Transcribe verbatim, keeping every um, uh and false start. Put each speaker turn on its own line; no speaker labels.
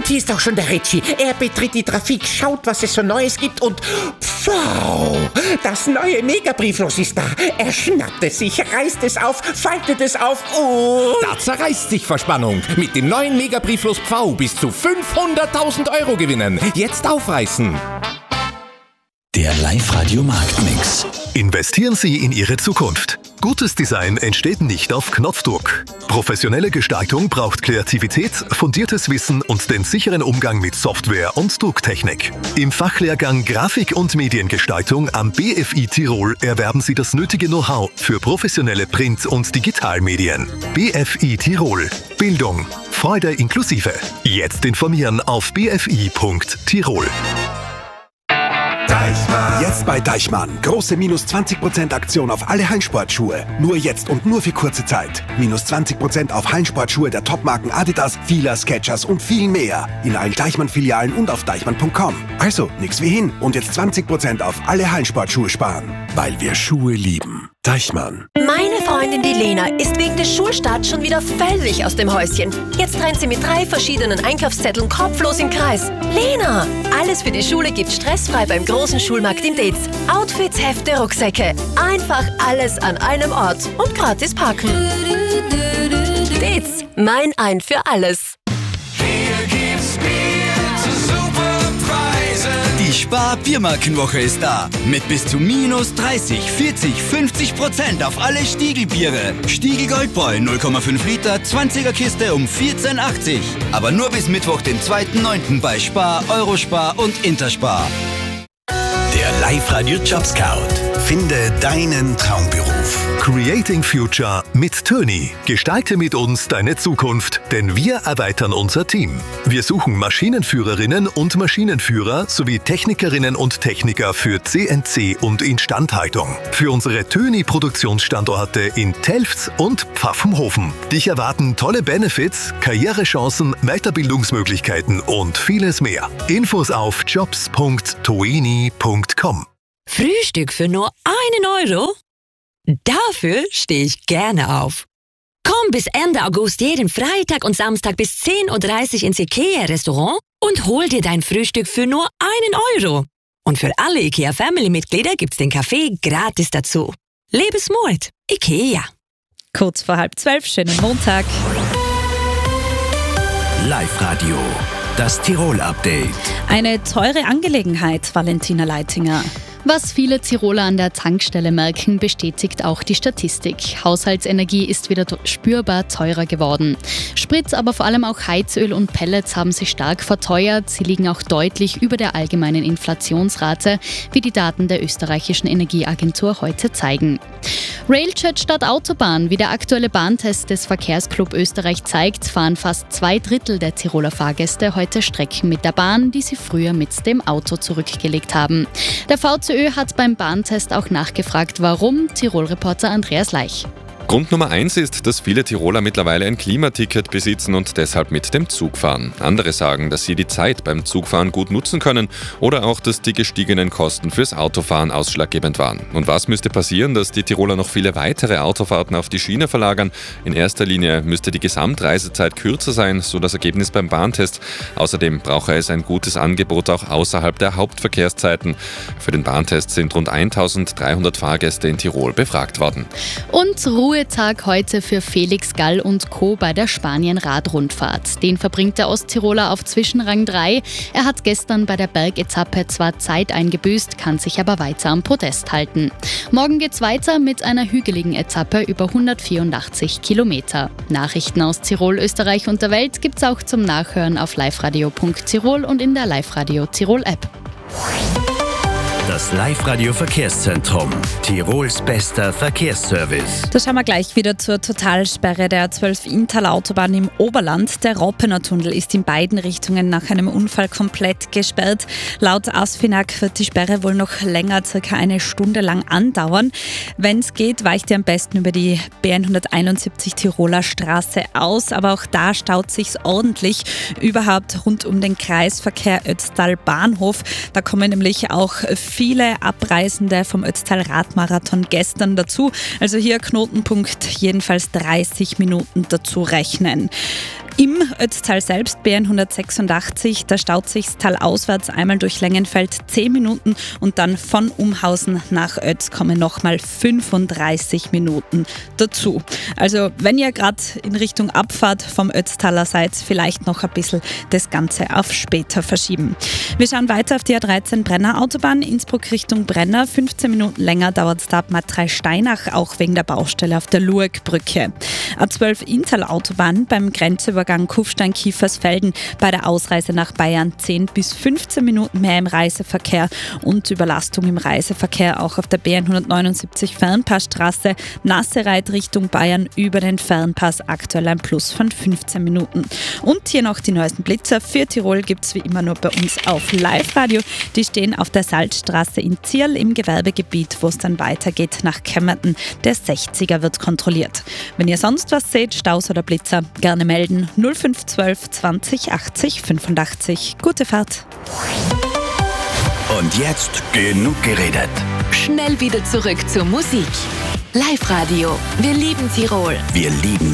Und hier ist auch schon der Ritchie. Er betritt die Trafik, schaut, was es so Neues gibt und pfau, das neue Megabrieflos ist da. Er schnappt es sich, reißt es auf, faltet es auf und...
Da zerreißt sich Verspannung. Mit dem neuen Megabrieflos Pfau bis zu fünfhunderttausend Euro gewinnen. Jetzt aufreißen.
Der Live-Radio-Marktmix.
Investieren Sie in Ihre Zukunft. Gutes Design entsteht nicht auf Knopfdruck. Professionelle Gestaltung braucht Kreativität, fundiertes Wissen und den sicheren Umgang mit Software und Drucktechnik. Im Fachlehrgang Grafik- und Mediengestaltung am B F I Tirol erwerben Sie das nötige Know-how für professionelle Print- und Digitalmedien. B F I Tirol. Bildung. Freude inklusive. Jetzt informieren auf b f i punkt tirol.
Deichmann. Jetzt bei Deichmann. Große minus zwanzig Prozent Aktion auf alle Hallensportschuhe. Nur jetzt und nur für kurze Zeit. Minus zwanzig Prozent auf Hallensportschuhe der Topmarken Adidas, Fila, Skechers und viel mehr. In allen Deichmann-Filialen und auf deichmann punkt com. Also, nix wie hin. Und jetzt zwanzig Prozent auf alle Hallensportschuhe sparen. Weil wir Schuhe lieben. Deichmann.
Meine Freundin, die Lena, ist wegen des Schulstarts schon wieder völlig aus dem Häuschen. Jetzt rennt sie mit drei verschiedenen Einkaufszetteln kopflos im Kreis. Lena! Alles für die Schule gibt's stressfrei beim großen Schulmarkt in Deetz. Outfits, Hefte, Rucksäcke. Einfach alles an einem Ort und gratis parken. Deetz, mein Ein für alles.
Hier gibt's Bier zu super Preisen. Die Spar-Biermarkenwoche ist da. Mit bis zu minus dreißig, vierzig, fünfzig Prozent auf alle Stiegelbiere. Stiegel Goldbräu null Komma fünf Liter, zwanziger Kiste um vierzehn achtzig. Aber nur bis Mittwoch, den zweiten neunten bei Spar, Eurospar und Interspar. Der Live-Radio Jobscout. Finde deinen Traumberuf.
Creating Future mit Töni. Gestalte mit uns deine Zukunft, denn wir erweitern unser Team. Wir suchen Maschinenführerinnen und Maschinenführer sowie Technikerinnen und Techniker für C N C und Instandhaltung. Für unsere Töni-Produktionsstandorte in Telfs und Pfaffenhofen. Dich erwarten tolle Benefits, Karrierechancen, Weiterbildungsmöglichkeiten und vieles mehr. Infos auf jobs punkt toini punkt com.
Frühstück für nur einen Euro? Dafür stehe ich gerne auf. Komm bis Ende August jeden Freitag und Samstag bis zehn Uhr dreißig ins IKEA-Restaurant und hol dir dein Frühstück für nur einen Euro. Und für alle IKEA-Family-Mitglieder gibt's den Kaffee gratis dazu. Lebe smart. IKEA.
Kurz vor halb zwölf, schönen Montag.
Live-Radio. Das Tirol-Update.
Eine teure Angelegenheit, Valentina Leitinger.
Was viele Tiroler an der Tankstelle merken, bestätigt auch die Statistik. Haushaltsenergie ist wieder spürbar teurer geworden. Sprit, aber vor allem auch Heizöl und Pellets haben sich stark verteuert. Sie liegen auch deutlich über der allgemeinen Inflationsrate, wie die Daten der österreichischen Energieagentur heute zeigen. Railjet statt Autobahn. Wie der aktuelle Bahntest des Verkehrsclub Österreich zeigt, fahren fast zwei Drittel der Tiroler Fahrgäste heute Strecken mit der Bahn, die sie früher mit dem Auto zurückgelegt haben. Der V Z Ö hat beim Bahntest auch nachgefragt, warum. Tirol-Reporter Andreas Leich.
Grund Nummer eins ist, dass viele Tiroler mittlerweile ein Klimaticket besitzen und deshalb mit dem Zug fahren. Andere sagen, dass sie die Zeit beim Zugfahren gut nutzen können oder auch, dass die gestiegenen Kosten fürs Autofahren ausschlaggebend waren. Und was müsste passieren, dass die Tiroler noch viele weitere Autofahrten auf die Schiene verlagern? In erster Linie müsste die Gesamtreisezeit kürzer sein, so das Ergebnis beim Bahntest. Außerdem brauche es ein gutes Angebot auch außerhalb der Hauptverkehrszeiten. Für den Bahntest sind rund eintausenddreihundert Fahrgäste in Tirol befragt worden.
Und Ruhe Ruhetag heute für Felix Gall und Co. bei der Spanien-Radrundfahrt. Den verbringt der Osttiroler auf Zwischenrang drei. Er hat gestern bei der Bergetappe zwar Zeit eingebüßt, kann sich aber weiter am Podest halten. Morgen geht's weiter mit einer hügeligen Etappe über hundertvierundachtzig Kilometer. Nachrichten aus Tirol, Österreich und der Welt gibt's auch zum Nachhören auf liveradio punkt tirol und in der Live-Radio Tirol-App.
Das Live-Radio-Verkehrszentrum. Tirols bester Verkehrsservice.
Da schauen wir gleich wieder zur Totalsperre der zwölf-Inntal-Autobahn im Oberland. Der Roppener Tunnel ist in beiden Richtungen nach einem Unfall komplett gesperrt. Laut ASFINAG wird die Sperre wohl noch länger, circa eine Stunde lang andauern. Wenn es geht, weicht ihr am besten über die B hunderteinundsiebzig Tiroler Straße aus. Aber auch da staut sich's ordentlich. Überhaupt rund um den Kreisverkehr Ötztal Bahnhof. Da kommen nämlich auch viele Abreisende vom Ötztal Radmarathon gestern dazu. Also hier Knotenpunkt jedenfalls dreißig Minuten dazu rechnen. Im Ötztal selbst, B hundertsechsundachtzig, da staut sich's talauswärts einmal durch Längenfeld zehn Minuten und dann von Umhausen nach Ötz kommen nochmal fünfunddreißig Minuten dazu. Also wenn ihr gerade in Richtung Abfahrt vom Ötztaler seid, vielleicht noch ein bisschen das Ganze auf später verschieben. Wir schauen weiter auf die A dreizehn Brenner Autobahn, Innsbruck Richtung Brenner. fünfzehn Minuten länger dauert es da ab Matrei Steinach, auch wegen der Baustelle auf der Lurgbrücke. A zwölf Inntal Autobahn beim Grenzübergang Kufstein-Kiefersfelden bei der Ausreise nach Bayern zehn bis fünfzehn Minuten mehr im Reiseverkehr und Überlastung im Reiseverkehr auch auf der B hundertneunundsiebzig Fernpassstraße, Nassereit Richtung Bayern über den Fernpass, aktuell ein Plus von fünfzehn Minuten. Und hier noch die neuesten Blitzer für Tirol gibt es wie immer nur bei uns auf Live-Radio. Die stehen auf der Salzstraße in Zierl im Gewerbegebiet, wo es dann weitergeht nach Kemmerton. Der sechziger wird kontrolliert. Wenn ihr sonst was seht, Staus oder Blitzer, gerne melden. null fünf zwölf zwanzig achtzig fünfundachtzig. Gute Fahrt.
Und jetzt genug geredet.
Schnell wieder zurück zur Musik. Live-Radio. Wir lieben Tirol.
Wir lieben